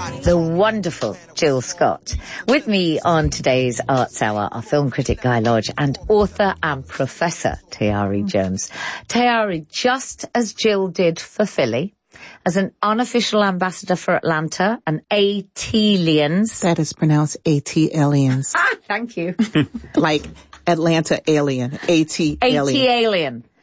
The wonderful Jill Scott. With me on today's Arts Hour are film critic Guy Lodge and author and professor Tayari Jones. Tayari, just as Jill did for Philly, as an unofficial ambassador for Atlanta, an AT-lians. That is pronounced AT-aliens. Thank you. Like Atlanta alien, AT-alien. AT-alien.